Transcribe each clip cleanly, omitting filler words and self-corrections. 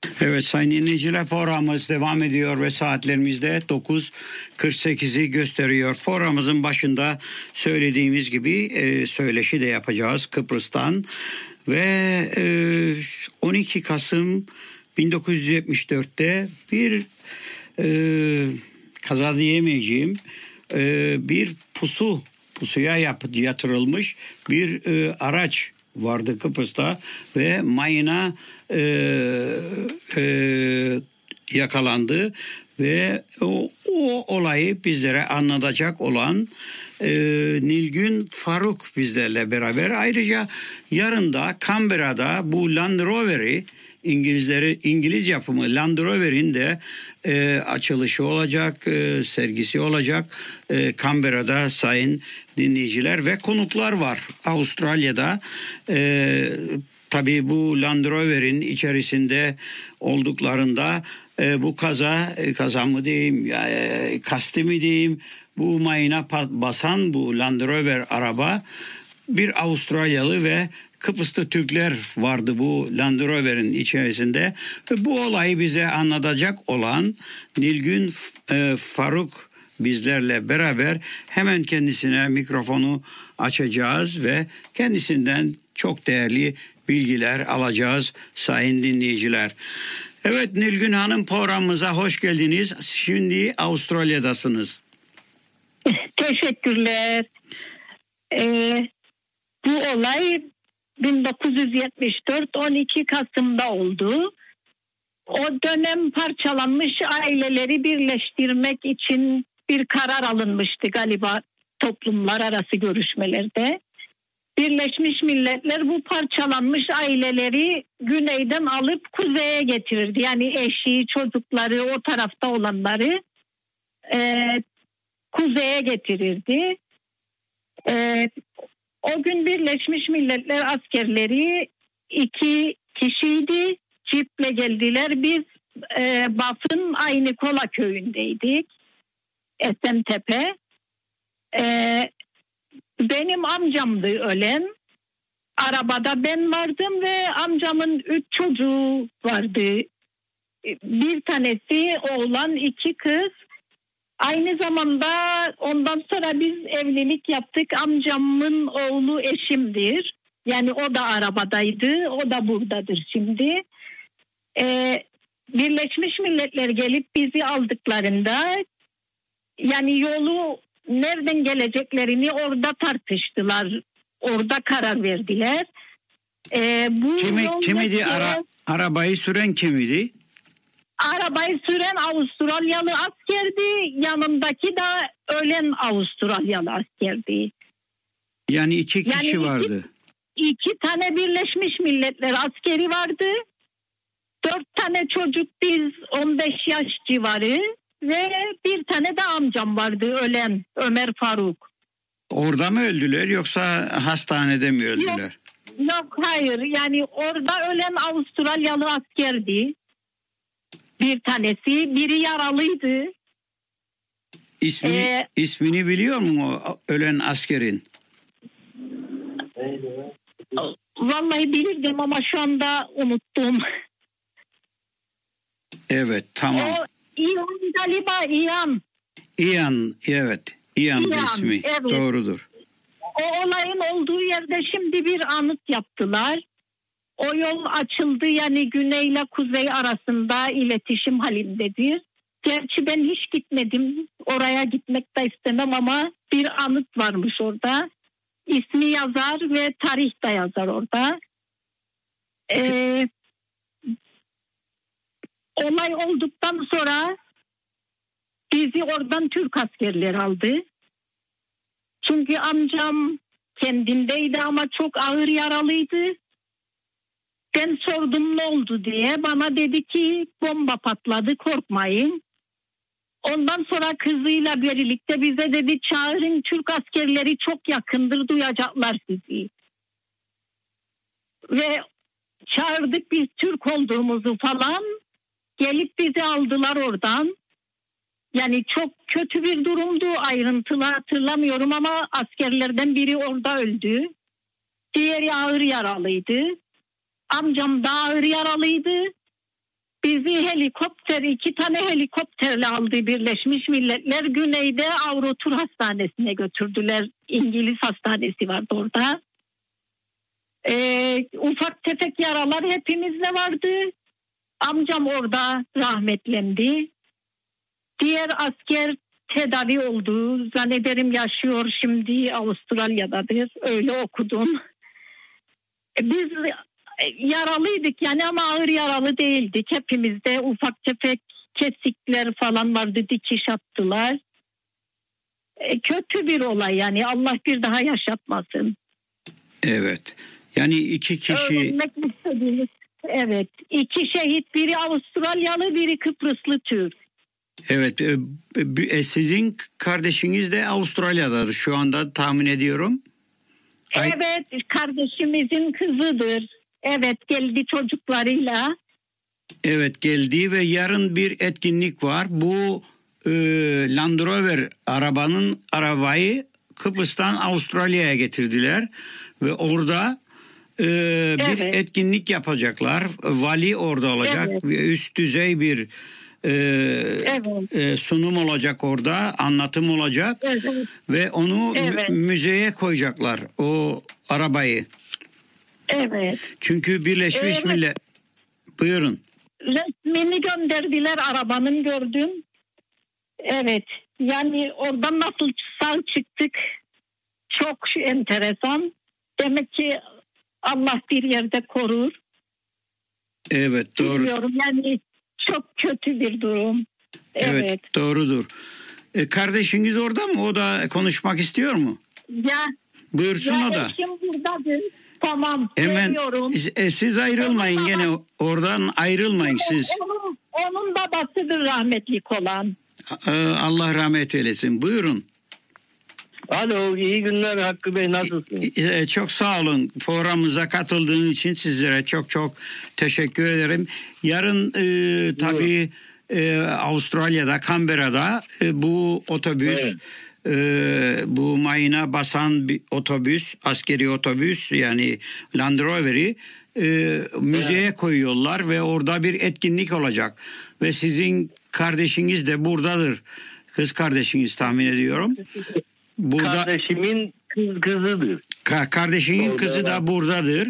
Evet sayın dinleyiciler, programımız devam ediyor ve saatlerimizde 9.48'i gösteriyor. Programımızın başında söylediğimiz gibi söyleşi de yapacağız Kıbrıs'tan ve 12 Kasım 1974'te bir kaza diyemeyeceğim bir pusuya yatırılmış bir araç vardı Kıbrıs'ta ve mayına yakalandı ve o olayı bizlere anlatacak olan Nilgün Faruk bizlerle beraber. Ayrıca yarın da Canberra'da bu Land Rover'i İngiliz yapımı Land Rover'in de açılışı olacak, sergisi olacak Canberra'da sayın dinleyiciler ve konuklar var Avustralya'da. Tabii bu Land Rover'in içerisinde olduklarında bu kaza mı diyeyim, kasti mi diyeyim, bu mayına basan bu Land Rover araba bir Avustralyalı ve Kıbrıs'ta Türkler vardı bu Land Rover'in içerisinde. Ve bu olayı bize anlatacak olan Nilgün Faruk bizlerle beraber. Hemen kendisine mikrofonu açacağız ve kendisinden çok değerli bilgiler alacağız sayın dinleyiciler. Evet Nilgün Hanım, programımıza hoş geldiniz. Şimdi Avustralya'dasınız. Teşekkürler. Bu olay 1974 12 Kasım'da oldu. O dönem parçalanmış aileleri birleştirmek için bir karar alınmıştı galiba toplumlar arası görüşmelerde. Birleşmiş Milletler bu parçalanmış aileleri güneyden alıp kuzeye getirirdi. Yani eşi, çocukları, o tarafta olanları kuzeye getirirdi. O gün Birleşmiş Milletler askerleri 2 kişiydi. Ciple geldiler. Biz Baf'ın Aynı Kola köyündeydik. Esentepe. Benim amcamdı ölen. Arabada ben vardım ve amcamın 3 çocuğu vardı. Bir tanesi oğlan, 2 kız. Aynı zamanda ondan sonra biz evlilik yaptık. Amcamın oğlu eşimdir. Yani o da arabadaydı. O da buradadır şimdi. Birleşmiş Milletler gelip bizi aldıklarında yani yolu nereden geleceklerini orada tartıştılar. Orada karar verdiler. Kimidi arabayı süren kimidi? Arabayı süren Avustralyalı askerdi. Yanındaki de ölen Avustralyalı askerdi. Yani 2 kişi vardı. 2 tane Birleşmiş Milletler askeri vardı. 4 tane çocuk, biz 15 yaş civarı ve bir tane de amcam vardı ölen, Ömer Faruk. Orada mı öldüler yoksa hastanede mi öldüler? Yok hayır, yani orada ölen Avustralyalı askerdi. Bir tanesi, biri yaralıydı. İsmini biliyor mu o ölen askerin? Vallahi bilirdim ama şu anda unuttum. Evet, tamam. O İyan galiba, İyan. İyan, evet. İyan ismi. Evet. Doğrudur. O olayın olduğu yerde şimdi bir anıt yaptılar. O yol açıldı, yani güney ile kuzey arasında iletişim halindedir. Gerçi ben hiç gitmedim. Oraya gitmek de istemem ama bir anıt varmış orada. İsmi yazar ve tarih de yazar orada. Olay olduktan sonra bizi oradan Türk askerleri aldı. Çünkü amcam kendindeydi ama çok ağır yaralıydı. Ben sordum ne oldu diye. Bana dedi ki bomba patladı, korkmayın. Ondan sonra kızıyla birlikte bize dedi çağırın, Türk askerleri çok yakındır, duyacaklar sizi. Ve çağırdık biz Türk olduğumuzu falan. Gelip bizi aldılar oradan. Yani çok kötü bir durumdu, ayrıntılı hatırlamıyorum ama askerlerden biri orada öldü. Diğeri ağır yaralıydı. Amcam da ağır yaralıydı. Bizi iki tane helikopterle aldı Birleşmiş Milletler. Güneyde Avrotur Hastanesi'ne götürdüler. İngiliz hastanesi vardı orada. Ufak tefek yaralar hepimizde vardı. Amcam orada rahmetlendi. Diğer asker tedavi oldu. Zannederim yaşıyor şimdi, Avustralya'dadır. Öyle okudum. Biz yaralıydık yani ama ağır yaralı değildik. Hepimizde ufak tefek kesikler falan vardı, dikiş attılar. Kötü bir olay yani, Allah bir daha yaşatmasın. Evet. Yani iki kişi... Evet. 2 şehit, biri Avustralyalı, biri Kıbrıslı Türk. Evet. Sizin kardeşiniz de Avustralya'dadır şu anda tahmin ediyorum. Evet. Kardeşimizin kızıdır. Evet. Geldi çocuklarıyla. Evet, geldi ve yarın bir etkinlik var. Bu Land Rover arabayı Kıbrıs'tan Avustralya'ya getirdiler ve orada bir etkinlik yapacaklar. Vali orada olacak. Evet. Üst düzey bir sunum olacak orada, anlatım olacak. Evet. Ve onu müzeye koyacaklar, o arabayı. Evet. Çünkü Birleşmiş Milletler... Buyurun. Resmini gönderdiler, arabanın gördüm. Evet. Yani oradan nasıl sağ çıktık çok enteresan. Demek ki Allah bir yerde korur. Evet, doğru. Bilmiyorum yani, çok kötü bir durum. Evet, doğrudur. Kardeşiniz orada mı? O da konuşmak istiyor mu? Ya. Buyursun o da. Eşim buradadır. Tamam. Hemen geliyorum. Siz ayrılmayın gene oradan ayrılmayın siz. Onun babasıdır rahmetlik olan. Allah rahmet eylesin. Buyurun. Alo, iyi günler Hakkı Bey, nasılsınız? Çok sağ olun. Programımıza katıldığınız için sizlere çok çok teşekkür ederim. Yarın tabii Avustralya'da, Canberra'da bu otobüs, bu mayına basan bir otobüs, askeri otobüs yani Land Rover'i müzeye koyuyorlar ve orada bir etkinlik olacak. Ve sizin kardeşiniz de buradadır. Kız kardeşiniz tahmin ediyorum. Burada, kardeşimin kızıdır. Kardeşinin orada kızı da buradadır.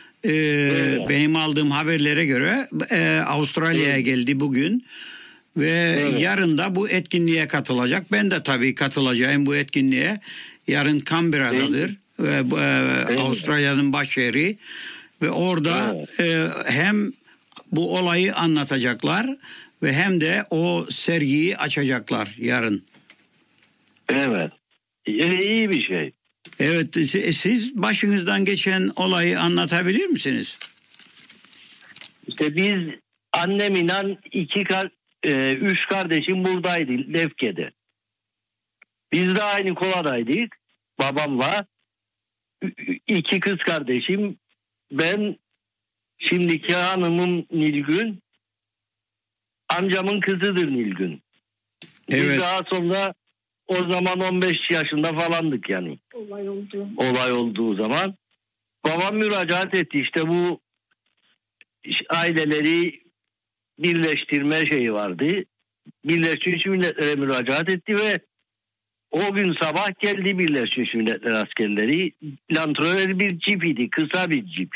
Benim aldığım haberlere göre Avustralya'ya geldi bugün. Ve yarın da bu etkinliğe katılacak. Ben de tabii katılacağım bu etkinliğe. Yarın Canberra'dadır. Avustralya'nın başşehri. Ve orada hem bu olayı anlatacaklar ve hem de o sergiyi açacaklar yarın. Evet. İyi bir şey. Evet, siz başınızdan geçen olayı anlatabilir misiniz? İşte biz annemle 3 kardeşim buradaydı Lefke'de. Biz de aynı koladaydık babamla. 2 kız kardeşim, ben, şimdiki hanımım Nilgün, amcamın kızıdır Nilgün. Evet. Biz daha sonra o zaman 15 yaşında falandık yani. Olay olduğu zaman. Babam müracaat etti, işte bu aileleri birleştirme şeyi vardı. Birleşmiş Milletler'e müracaat etti ve o gün sabah geldi Birleşmiş Milletler askerleri. Land Rover bir cip idi, kısa bir cip.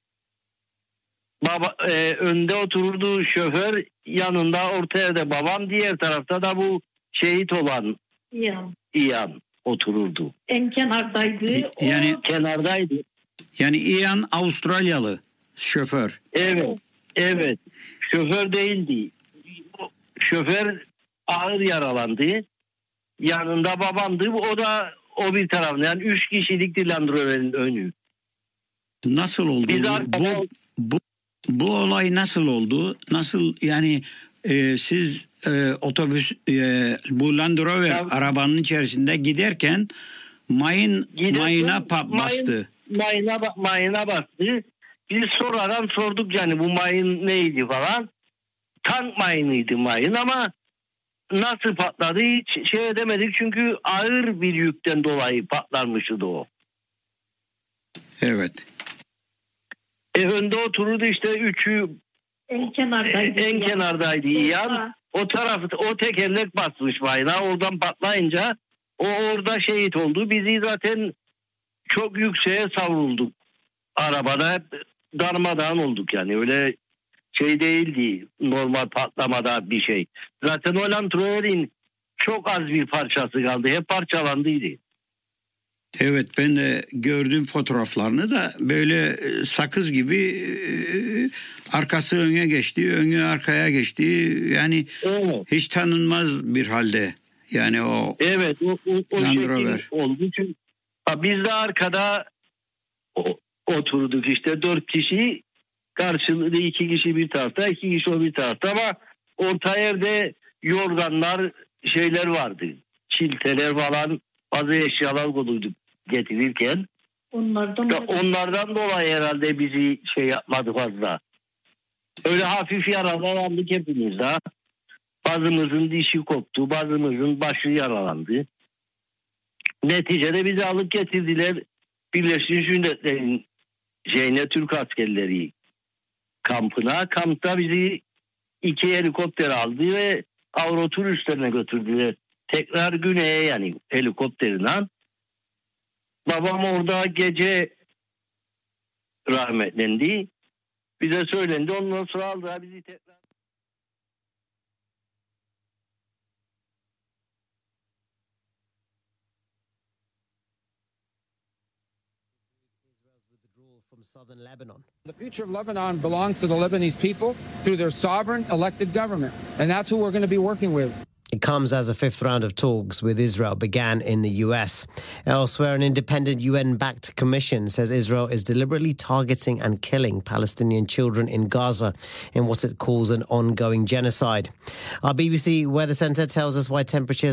Önde otururdu şoför, yanında orta yerde babam, diğer tarafta da bu şehit olan İyan otururdu. En kenardaydı. Yani kenardaydı. Yani İyan Avustralyalı şoför. Evet. Şoför değildi. Şoför ağır yaralandı. Yanında babamdı. O bir tarafında. Yani 3 kişilikti Land Rover'in önü. Nasıl oldu? Bu olay nasıl oldu? Nasıl yani siz otobüs bu Land Rover arabanın içerisinde giderken mayına bastı. Mayına bastı. Biz sonradan sorduk yani bu mayın neydi falan. Tank mayınıydı mayın ama nasıl patladı hiç şey edemedik çünkü ağır bir yükten dolayı patlarmıştı o. Evet. Önde otururdu işte 3'ü En kenardaydı. En kenardaydı İyan. O tarafı, o tekerlek basmış mayına. Oradan patlayınca o orada şehit oldu. Bizi zaten çok yükseğe savrulduk. Arabada darmadağın olduk yani. Öyle şey değildi. Normal patlamada bir şey. Zaten o Land Rover'in çok az bir parçası kaldı. Hep parçalandıydı. Evet, ben de gördüm fotoğraflarını da böyle sakız gibi arkası öne geçti, önü arkaya geçti. Yani evet. Hiç tanınmaz bir halde. Yani o evet o Land şekil Rover oldu. Çünkü biz de arkada oturduk işte 4 kişi karşılıklı 2 kişi bir tarafta 2 kişi o bir tarafta ama orta yerde yorganlar şeyler vardı. Çilteler falan bazı eşyalar koyduk getirirken. Onlardan dolayı herhalde bizi şey yapmadı fazla. Öyle hafif yaralandık hepimiz de. Bazımızın dişi koptu, bazımızın başı yaralandı. Neticede bizi alıp getirdiler Birleşmiş Milletler'in Türk askerleri kampına. Kampta bizi 2 helikopter aldı ve Avrotur üslerine götürdüler. Tekrar güneye yani helikopterinden. Babam orada gece rahmetlendi. Bize söylendi. Ondan sonra aldılar bizi tekrar. From southern Lebanon. The future of Lebanon belongs to the Lebanese people through their sovereign elected government, and that's who we're going to be working with. It comes as a fifth round of talks with Israel began in the US. Elsewhere, an independent UN-backed commission says Israel is deliberately targeting and killing Palestinian children in Gaza in what it calls an ongoing genocide. Our BBC Weather Centre tells us why temperatures